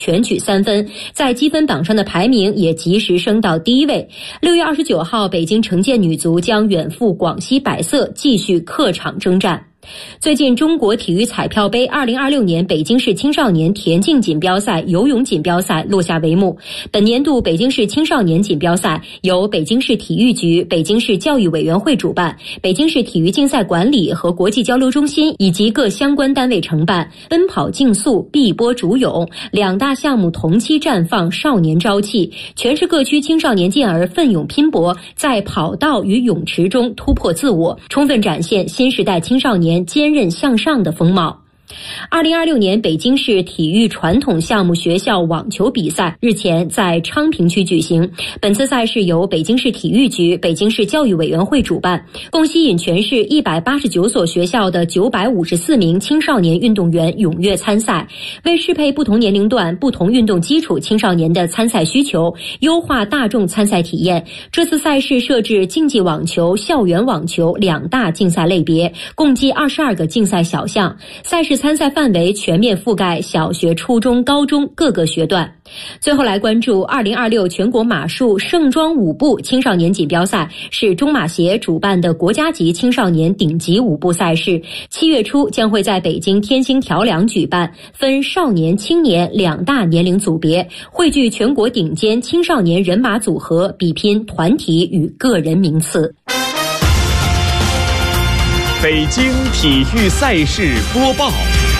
全取3分，在积分榜上的排名也及时升到第1位。6月29号，北京成建女足将远赴广西百色，继续客场征战。最近，中国体育彩票杯2026年北京市青少年田径锦标赛、游泳锦标赛落下帷幕。本年度北京市青少年锦标赛由北京市体育局、北京市教育委员会主办，北京市体育竞赛管理和国际交流中心以及各相关单位承办。奔跑竞速、碧波逐泳2大项目同期绽放少年朝气，全市各区青少年健儿奋勇拼搏，在跑道与泳池中突破自我，充分展现新时代青少年坚韧向上的风貌。2026年北京市体育传统项目学校网球比赛日前在昌平区举行。本次赛事由北京市体育局、北京市教育委员会主办，共吸引全市189所学校的954名青少年运动员踊跃参赛，为适配不同年龄段、不同运动基础青少年的参赛需求，优化大众参赛体验。这次赛事设置竞技网球、校园网球2大竞赛类别，共计22个竞赛小项。赛事参赛范围全面覆盖小学、初中、高中各个学段。最后来关注2026全国马术盛装舞步青少年锦标赛，是中马协主办的国家级青少年顶级舞步赛事，7月初将会在北京天星条梁举办，分少年、青年2大年龄组别，汇聚全国顶尖青少年人马组合，比拼团体与个人名次。 北京体育赛事播报。